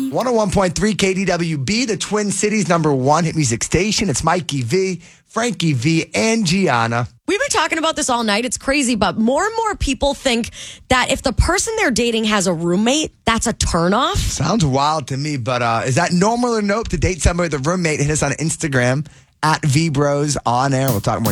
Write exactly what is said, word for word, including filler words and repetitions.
one oh one point three K D W B, the Twin Cities number one hit music station. It's Mikey V, Frankie V, and Gianna. We've been talking about this all night. It's crazy, but more and more people think that if the person they're dating has a roommate, that's a turnoff. Sounds wild to me, but uh, is that normal or nope to date somebody with a roommate? Hit us on Instagram at V Bros on air. We'll talk more.